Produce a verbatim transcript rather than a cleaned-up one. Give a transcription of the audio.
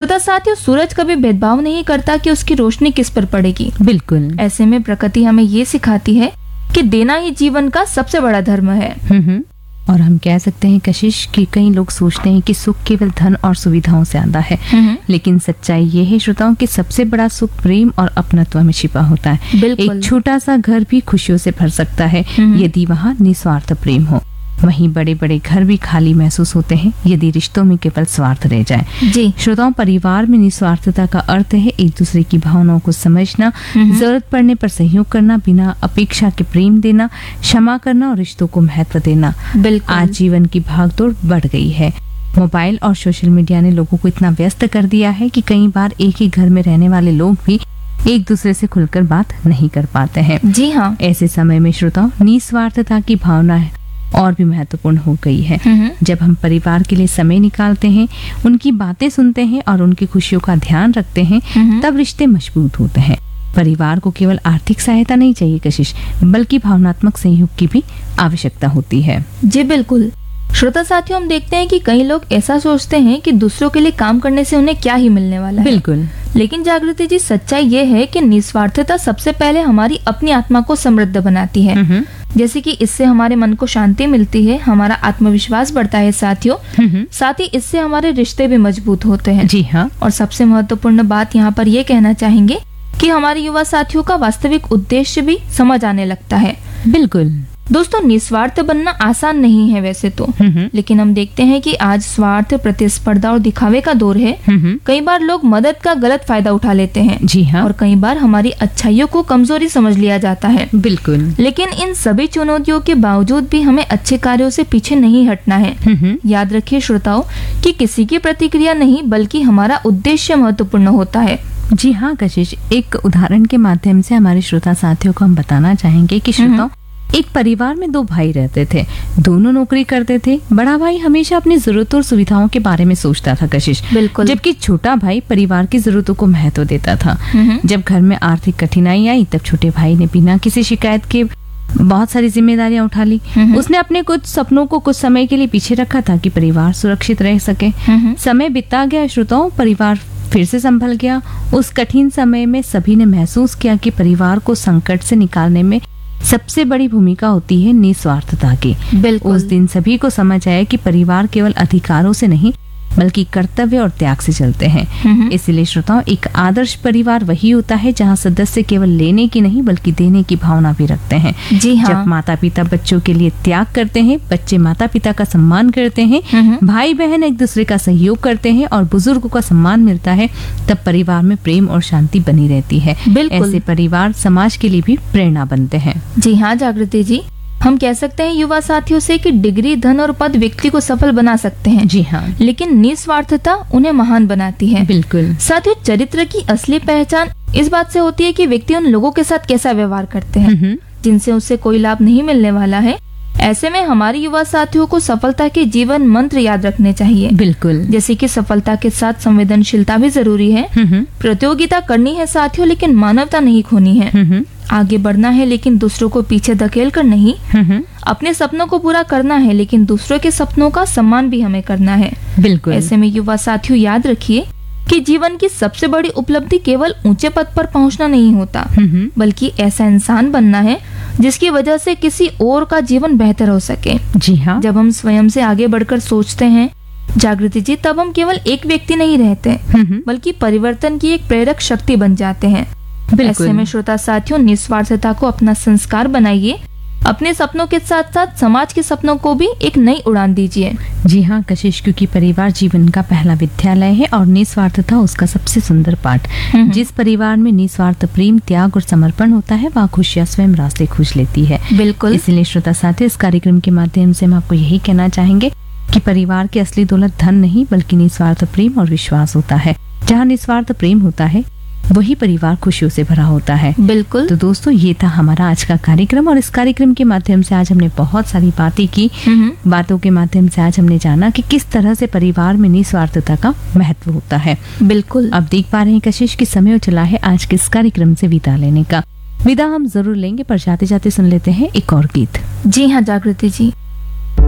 श्रोता साथियों, सूरज कभी भेदभाव नहीं करता कि उसकी रोशनी किस पर पड़ेगी। बिल्कुल। ऐसे में प्रकृति हमें ये सिखाती है कि देना ही जीवन का सबसे बड़ा धर्म है। हम्म और हम कह सकते हैं कशिश कि कई लोग सोचते हैं कि सुख केवल धन और सुविधाओं से आता है, लेकिन सच्चाई ये है श्रोताओं कि सबसे बड़ा सुख प्रेम और अपनत्व में छिपा होता है। एक छोटा सा घर भी खुशियों से भर सकता है यदि वहाँ निस्वार्थ प्रेम हो। वहीं बड़े बड़े घर भी खाली महसूस होते हैं यदि रिश्तों में केवल स्वार्थ रह जाए। जी श्रोताओं, परिवार में निस्वार्थता का अर्थ है एक दूसरे की भावनाओं को समझना, जरूरत पड़ने पर सहयोग करना, बिना अपेक्षा के प्रेम देना, क्षमा करना और रिश्तों को महत्व देना। आज जीवन की भागदौड़ बढ़ गई है। मोबाइल और सोशल मीडिया ने लोगों को इतना व्यस्त कर दिया है कि कई बार एक ही घर में रहने वाले लोग भी एक दूसरे से खुलकर बात नहीं कर पाते हैं। जी हाँ, ऐसे समय में श्रोताओं निस्वार्थता की भावना है और भी महत्वपूर्ण हो गई है। जब हम परिवार के लिए समय निकालते हैं, उनकी बातें सुनते हैं और उनकी खुशियों का ध्यान रखते हैं, तब रिश्ते मजबूत होते हैं। परिवार को केवल आर्थिक सहायता नहीं चाहिए कशिश, बल्कि भावनात्मक सहयोग की भी आवश्यकता होती है। जी बिल्कुल। श्रोता साथियों, हम देखते हैं कि कई लोग ऐसा सोचते हैं कि दूसरों के लिए काम करने से उन्हें क्या ही मिलने वाला है। बिल्कुल। लेकिन जागृति जी, सच्चाई ये है कि निस्वार्थता सबसे पहले हमारी अपनी आत्मा को समृद्ध बनाती है। जैसे कि इससे हमारे मन को शांति मिलती है, हमारा आत्मविश्वास बढ़ता है साथियों, साथ ही इससे हमारे रिश्ते भी मजबूत होते हैं। जी हाँ। और सबसे महत्वपूर्ण बात यहाँ पर ये कहना चाहेंगे कि हमारे युवा साथियों का वास्तविक उद्देश्य भी समझ आने लगता है। बिल्कुल दोस्तों, निस्वार्थ बनना आसान नहीं है वैसे तो, लेकिन हम देखते हैं कि आज स्वार्थ, प्रतिस्पर्धा और दिखावे का दौर है। कई बार लोग मदद का गलत फायदा उठा लेते हैं। जी हाँ। और कई बार हमारी अच्छाइयों को कमजोरी समझ लिया जाता है। बिल्कुल। लेकिन इन सभी चुनौतियों के बावजूद भी हमें अच्छे कार्यों से पीछे नहीं हटना है। याद रखिए श्रोताओं कि किसी की प्रतिक्रिया नहीं बल्कि हमारा उद्देश्य महत्वपूर्ण होता है। जी हाँ कशिश, एक उदाहरण के माध्यम से हमारे श्रोता साथियों को हम बताना चाहेंगे कि श्रोताओं, एक परिवार में दो भाई रहते थे। दोनों नौकरी करते थे। बड़ा भाई हमेशा अपनी जरूरतों और सुविधाओं के बारे में सोचता था कशिश, बिल्कुल। जबकि छोटा भाई परिवार की जरूरतों को महत्व देता था। जब घर में आर्थिक कठिनाई आई तब छोटे भाई ने बिना किसी शिकायत के बहुत सारी जिम्मेदारियां उठा ली। उसने अपने कुछ सपनों को कुछ समय के लिए पीछे रखा ताकि परिवार सुरक्षित रह सके। समय बीता गया श्रोताओं, परिवार फिर से संभल गया। उस कठिन समय में सभी ने महसूस किया कि परिवार को संकट से निकालने में सबसे बड़ी भूमिका होती है निस्वार्थता की। बिल्कुल। उस दिन सभी को समझ आया कि परिवार केवल अधिकारों से नहीं बल्कि कर्तव्य और त्याग से चलते हैं। इसलिए श्रोताओं, एक आदर्श परिवार वही होता है जहां सदस्य केवल लेने की नहीं बल्कि देने की भावना भी रखते हैं। जी हाँ। जब माता पिता बच्चों के लिए त्याग करते हैं, बच्चे माता पिता का सम्मान करते हैं, भाई बहन एक दूसरे का सहयोग करते हैं और बुजुर्गों का सम्मान मिलता है, तब परिवार में प्रेम और शांति बनी रहती है। ऐसे परिवार समाज के लिए भी प्रेरणा बनते हैं। जी हाँ जागृति जी, हम कह सकते हैं युवा साथियों से कि डिग्री, धन और पद व्यक्ति को सफल बना सकते हैं। जी हाँ। लेकिन निस्वार्थता उन्हें महान बनाती है। बिल्कुल। साथियों, चरित्र की असली पहचान इस बात से होती है कि व्यक्ति उन लोगों के साथ कैसा व्यवहार करते हैं जिनसे उससे कोई लाभ नहीं मिलने वाला है। ऐसे में हमारे युवा साथियों को सफलता के जीवन मंत्र याद रखने चाहिए। बिल्कुल। जैसे कि सफलता के साथ संवेदनशीलता भी जरूरी है। प्रतियोगिता करनी है साथियों, लेकिन मानवता नहीं खोनी है। आगे बढ़ना है लेकिन दूसरों को पीछे धकेल कर नहीं। अपने सपनों को पूरा करना है लेकिन दूसरों के सपनों का सम्मान भी हमें करना है। बिल्कुल। ऐसे में युवा साथियों, याद रखिए कि जीवन की सबसे बड़ी उपलब्धि केवल ऊंचे पद पर पहुंचना नहीं होता, बल्कि ऐसा इंसान बनना है जिसकी वजह से किसी और का जीवन बेहतर हो सके। जी हाँ। जब हम स्वयं से आगे बढ़कर सोचते हैं जागृति जी, तब हम केवल एक व्यक्ति नहीं रहते बल्कि परिवर्तन की एक प्रेरक शक्ति बन जाते हैं। ऐसे में श्रोता साथियों, निस्वार्थता को अपना संस्कार बनाइए। अपने सपनों के साथ साथ समाज के सपनों को भी एक नई उड़ान दीजिए। जी हाँ कशिश, क्योंकि परिवार जीवन का पहला विद्यालय है और निस्वार्थता उसका सबसे सुंदर पाठ। जिस परिवार में निस्वार्थ प्रेम, त्याग और समर्पण होता है वहाँ खुशियाँ स्वयं रास्ते खोज लेती है। बिल्कुल। इसलिए श्रोता साथी, इस कार्यक्रम के माध्यम से हम आपको यही कहना चाहेंगे कि परिवार की असली दौलत धन नहीं बल्कि निस्वार्थ प्रेम और विश्वास होता है। जहाँ निस्वार्थ प्रेम होता है वही परिवार खुशियों से भरा होता है। बिल्कुल। तो दोस्तों, ये था हमारा आज का कार्यक्रम और इस कार्यक्रम के माध्यम से आज हमने बहुत सारी बातें की। बातों के माध्यम से आज हमने जाना कि किस तरह से परिवार में निस्वार्थता का महत्व होता है। बिल्कुल। अब देख पा रहे हैं कशिश कि समय चला है आज के इस कार्यक्रम से विदा लेने का। विदा हम जरूर लेंगे, पर जाते जाते सुन लेते हैं एक और गीत। जी हाँ जागृति जी।